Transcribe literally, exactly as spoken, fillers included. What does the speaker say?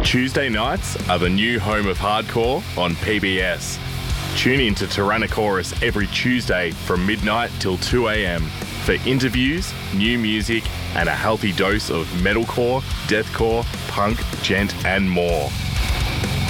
Tuesday nights are the new home of hardcore on P B S. Tune in to Tyrannosaurus every Tuesday from midnight till two a.m. for interviews, new music, and a healthy dose of metalcore, deathcore, punk, gent, and more.